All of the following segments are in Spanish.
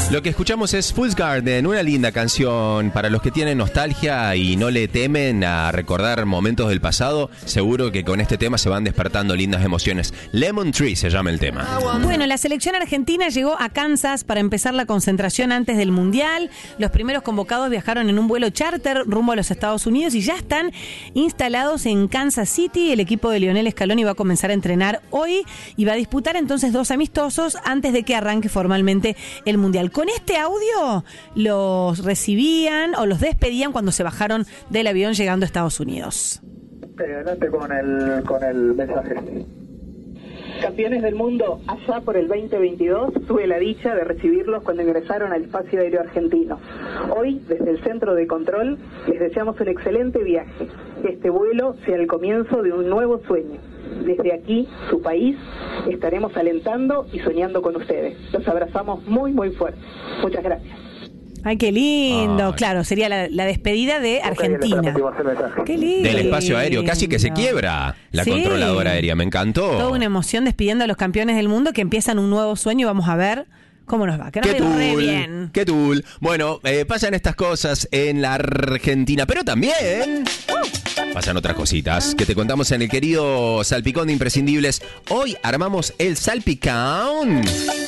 Lo que escuchamos es Fool's Garden, una linda canción para los que tienen nostalgia y no le temen a recordar momentos del pasado. Seguro que con este tema se van despertando lindas emociones. Lemon Tree se llama el tema. Bueno, la selección argentina llegó a Kansas para empezar la concentración antes del Mundial. Los primeros convocados viajaron en un vuelo charter rumbo a los Estados Unidos y ya están instalados en Kansas City. El equipo de Lionel Scaloni va a comenzar a entrenar hoy y va a disputar entonces 2 amistosos antes de que arranque formalmente el Mundial. Con este audio los recibían o los despedían cuando se bajaron del avión llegando a Estados Unidos. Adelante con el mensaje. Campeones del mundo, allá por el 2022 tuve la dicha de recibirlos cuando ingresaron al espacio aéreo argentino. Hoy, desde el centro de control, les deseamos un excelente viaje. Que este vuelo sea el comienzo de un nuevo sueño. Desde aquí, su país, estaremos alentando y soñando con ustedes. Los abrazamos muy, muy fuerte. Muchas gracias. Ay, qué lindo. Claro, sería la despedida de Argentina. Qué lindo. Del espacio aéreo, casi que se quiebra la controladora aérea. Me encantó. Toda una emoción despidiendo a los campeones del mundo que empiezan un nuevo sueño y vamos a ver cómo nos va. Que nos vaya re bien. ¡Qué tool! Bueno, pasan estas cosas en la Argentina, pero también pasan otras cositas que te contamos en el querido Salpicón de Imprescindibles. Hoy armamos el Salpicón.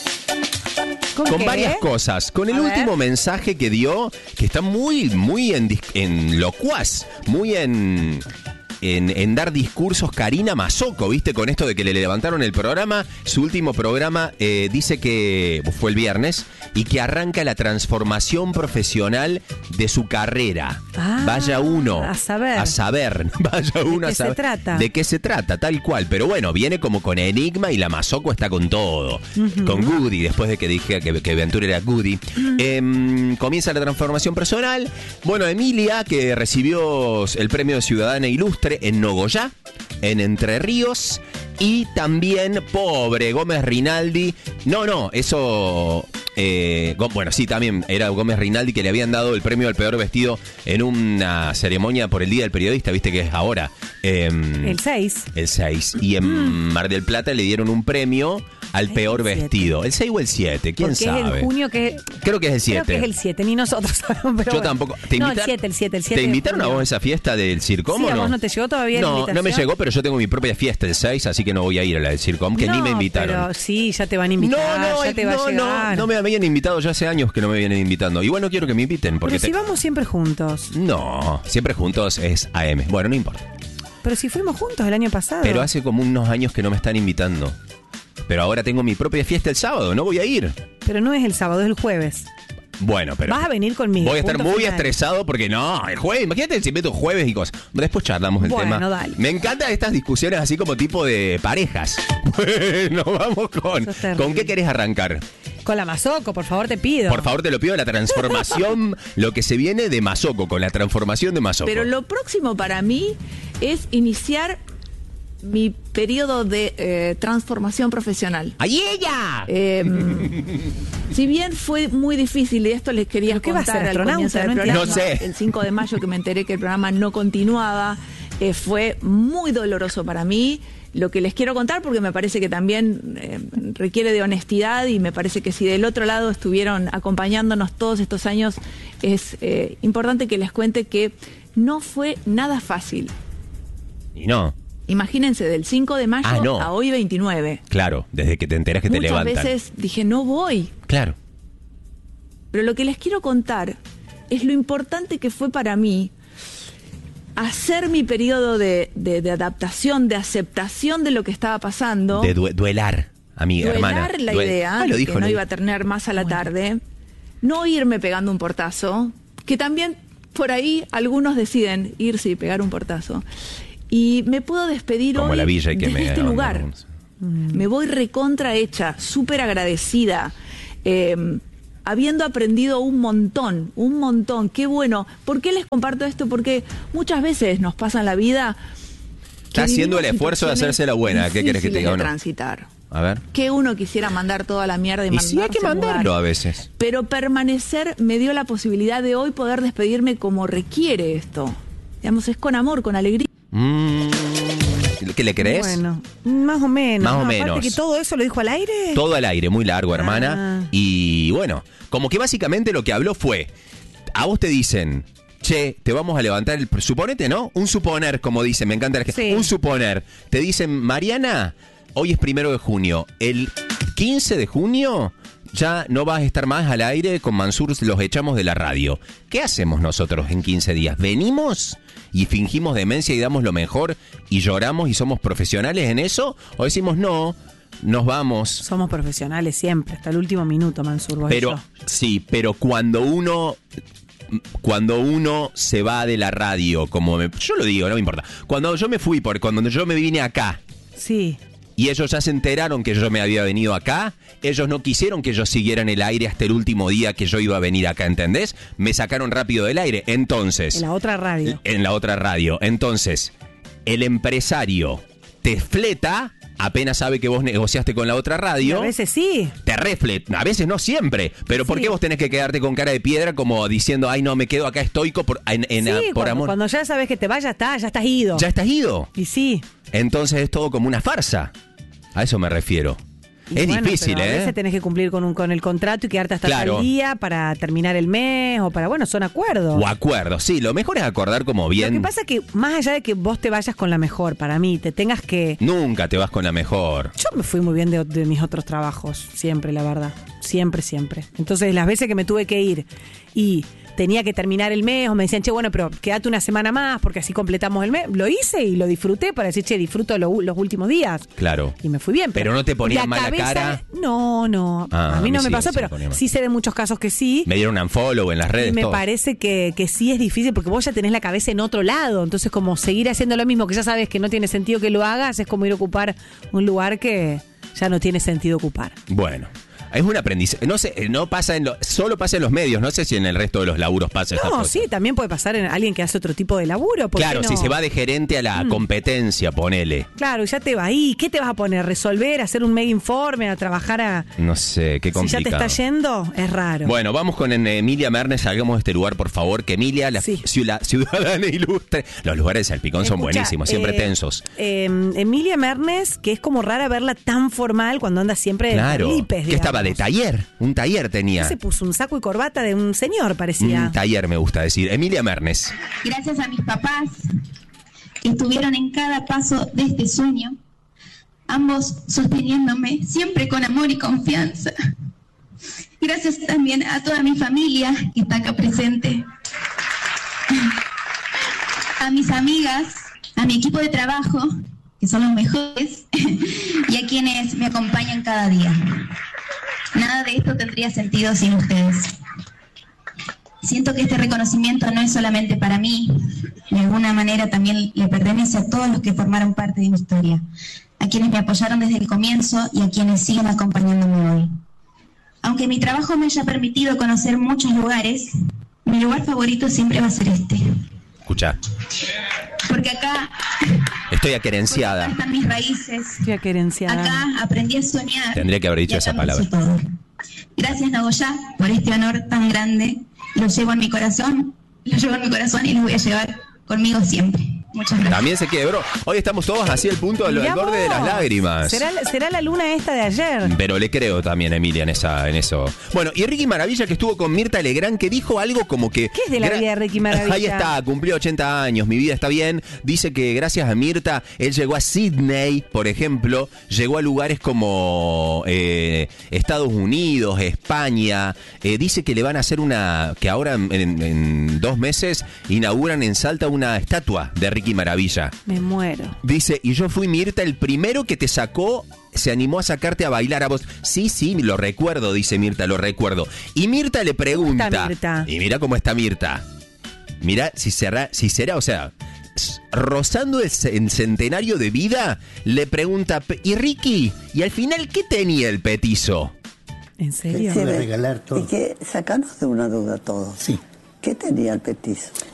Con varias cosas. Con el último mensaje que dio, que está muy en locuaz, muy en dar discursos Karina Mazzocco, ¿viste? Con esto de que le levantaron el programa. Su último programa dice que fue el viernes y que arranca la transformación profesional de su carrera. Vaya uno a saber. Vaya uno a saber. ¿De qué se trata? Tal cual. Pero bueno, viene como con enigma y la Mazzocco está con todo. Con Goody, después de que dije que Ventura era Goody. Comienza la transformación personal. Bueno, Emilia, que recibió el premio de Ciudadana Ilustre en Nogoyá, en Entre Ríos, y también pobre Gómez Rinaldi. Bueno, sí, también era Gómez Rinaldi, que le habían dado el premio al peor vestido en una ceremonia por el Día del Periodista, viste que es ahora. El 6. El 6. Y en Mar del Plata le dieron un premio al peor vestido. ¿El 6 o el 7? ¿Quién sabe? Es en junio que... Creo que es el 7. Creo que es el 7, ni nosotros sabemos. Pero yo tampoco. El 7. ¿Te invitaron a vos a esa fiesta del Circom o no? ¿A vos no te llegó todavía la invitación? No me llegó, pero yo tengo mi propia fiesta el 6, así que no voy a ir a la del Circom, que ni me invitaron. Pero sí, ya te van a invitar, ya te va a llegar. No me habían invitado, ya hace años que no me vienen invitando. Igual no quiero que me inviten. Porque pero si vamos siempre juntos. No, siempre juntos es AM. Bueno, no importa. Pero si fuimos juntos el año pasado. Pero hace como unos años que no me están invitando. Pero ahora tengo mi propia fiesta el sábado, no voy a ir. Pero no es el sábado, es el jueves. Bueno, pero... Vas a venir conmigo. Voy a estar muy estresado porque no, el jueves, imagínate si meto jueves y cosas. Después charlamos el tema. Dale. Me encantan estas discusiones así como tipo de parejas. Bueno, vamos ¿con qué querés arrancar? Con la Mazzocco, por favor, te pido. Por favor, te lo pido, la transformación, lo que se viene de Mazzocco, con la transformación de Mazzocco. Pero lo próximo para mí es iniciar mi periodo de transformación profesional. ¡Ay, ella! Si bien fue muy difícil, y esto les quería contar al comienzo del programa, no sé. El 5 de mayo que me enteré que el programa no continuaba, fue muy doloroso para mí. Lo que les quiero contar, porque me parece que también requiere de honestidad, y me parece que si del otro lado estuvieron acompañándonos todos estos años, es importante que les cuente que no fue nada fácil. Y no. Imagínense, del 5 de mayo a hoy 29. Claro, desde que te enteras que te levantan. Muchas veces dije, no voy. Claro. Pero lo que les quiero contar es lo importante que fue para mí hacer mi periodo de adaptación, de aceptación de lo que estaba pasando. De duelar, amiga, hermana. Duelar la idea de que no iba a tener más a la tarde. No irme pegando un portazo, que también por ahí algunos deciden irse y pegar un portazo. Y me puedo despedir como hoy la villa que desde este lugar. Me voy recontra hecha, súper agradecida, habiendo aprendido un montón. Qué bueno. ¿Por qué les comparto esto? Porque muchas veces nos pasa en la vida... Está haciendo el esfuerzo de hacerse la buena. ¿Qué querés que te diga? Transitar. A ver. Que uno quisiera mandar toda la mierda y sí hay que mandarlo a veces. Pero permanecer me dio la posibilidad de hoy poder despedirme como requiere esto. Digamos, es con amor, con alegría. ¿Qué le crees? Bueno, más o menos. Más o menos. Aparte que todo eso lo dijo al aire. Todo al aire, muy largo, hermana. Y Y bueno, como que básicamente lo que habló fue, a vos te dicen, che, te vamos a levantar el... Suponete, ¿no? Un suponer, como dicen, me encanta la gente. Sí. Un suponer. Te dicen, Mariana, hoy es 1 de junio. El 15 de junio ya no vas a estar más al aire, con Mansur los echamos de la radio. ¿Qué hacemos nosotros en 15 días? ¿Venimos y fingimos demencia y damos lo mejor y lloramos y somos profesionales en eso? ¿O decimos no, nos vamos? Somos profesionales siempre, hasta el último minuto, Mansur. vos y Pero yo. sí, pero cuando uno se va de la radio, yo lo digo, no me importa. Cuando yo me fui, cuando yo me vine acá, Sí. y ellos ya se enteraron que yo me había venido acá, ellos no quisieron que yo siguiera en el aire hasta el último día que yo iba a venir acá, ¿entendés? Me sacaron rápido del aire. Entonces, En la otra radio. en la otra radio. Entonces, el empresario te fleta apenas sabe que vos negociaste con la otra Y radio. a veces sí. Te reflet, a veces no siempre, pero ¿por Sí. qué vos tenés que quedarte con cara de piedra como diciendo, ay no, me quedo acá estoico por Sí, amor? cuando ya sabes que te vayas, ya estás ido. Ya estás ido. Y sí. Entonces es todo como una farsa. A eso me refiero. Y Es bueno, difícil, pero a veces ¿eh? tenés que cumplir con el contrato y quedarte hasta Claro. tal día para terminar el mes o para, bueno, son acuerdos. O acuerdos, sí, lo mejor es acordar como bien. Lo que pasa es que más allá de que vos te vayas con la mejor, para mí, te tengas que... Nunca te vas con la mejor. Yo me fui muy bien de mis otros trabajos, siempre, la verdad. Siempre, siempre. Entonces, las veces que me tuve que ir y tenía que terminar el mes o me decían, che, bueno, pero quédate una semana más porque así completamos el mes, lo hice y lo disfruté para decir, che, disfruto los últimos días. Claro. Y me fui bien. Pero no te ponían mala cara. No. Ah, a mí no a mí me sí, pasó, sí pero me ponía mal. sí sé de muchos casos que sí. Me dieron un unfollow en las redes. Y me todo. parece que sí es difícil porque vos ya tenés la cabeza en otro lado. Entonces, como seguir haciendo lo mismo que ya sabes que no tiene sentido que lo hagas, es como ir a ocupar un lugar que ya no tiene sentido ocupar. Bueno. Es un aprendizaje. No sé, no pasa solo pasa en los medios. No sé si en el resto de los laburos pasa esta No, cosa. sí, también puede pasar en alguien que hace otro tipo de laburo. ¿por qué Claro, no? si se va de gerente a la competencia, ponele. Claro, ya te va ahí. ¿Qué te vas a poner? ¿Resolver? ¿Hacer un mega informe? ¿A trabajar a...? No sé, qué Si complicado. ya te está yendo, es raro. Bueno, vamos con Emilia Mernes, salgamos de este lugar, por favor, que Emilia, la Sí. ciudadana ilustre. Los lugares de Salpicón son Escucha, buenísimos, siempre tensos. Emilia Mernes, que es como rara verla tan formal cuando anda siempre de Claro, Perlipes, que estaba de digamos. taller, un taller tenía. Se puso un saco y corbata de un señor, parecía. Taller me gusta decir. Emilia Mernes. Gracias a mis papás que estuvieron en cada paso de este sueño, ambos sosteniéndome siempre con amor y confianza. Gracias también a toda mi familia que está acá presente, a mis amigas, a mi equipo de trabajo, que son los mejores, y a quienes me acompañan cada día. Nada de esto tendría sentido sin ustedes. Siento que este reconocimiento no es solamente para mí, de alguna manera también le pertenece a todos los que formaron parte de mi historia, a quienes me apoyaron desde el comienzo y a quienes siguen acompañándome hoy. Aunque mi trabajo me haya permitido conocer muchos lugares, mi lugar favorito siempre va a ser este. Escucha, Porque acá estoy están mis raíces. Qué querenciada. Acá aprendí a soñar. Tendría que haber dicho y esa acá me hice palabra. todo. Gracias, Nagoya, por este honor tan grande. Lo llevo en mi corazón y lo voy a llevar conmigo siempre. Muchas gracias. También se quebró. Hoy estamos todos así al punto del Mirá borde de las vos. lágrimas. ¿Será la luna esta de ayer? Pero le creo también a Emilia en eso. Bueno, y Ricky Maravilla, que estuvo con Mirta Legrand, que dijo algo como que... ¿Qué es de la vida de Ricky Maravilla? Ahí está, cumplió 80 años, mi vida está bien. Dice que gracias a Mirta, él llegó a Sydney, por ejemplo, llegó a lugares como Estados Unidos, España. Dice que le van a hacer que ahora en 2 meses inauguran en Salta una estatua de Ricky Maravilla. Me muero. Dice, y yo fui, Mirta, el primero que te sacó, se animó a sacarte a bailar a vos. Sí, lo recuerdo, dice Mirta, lo recuerdo. Y Mirta le pregunta. ¿Cómo está Mirta? Y mira cómo está Mirta. Mira si será, o sea, rozando el centenario de vida, le pregunta, ¿y Ricky? ¿Y al final qué tenía el petizo? ¿En serio? Quisiera regalar todo. Y que sacarnos de una duda todos. Sí. ¿Qué tenía el petizo?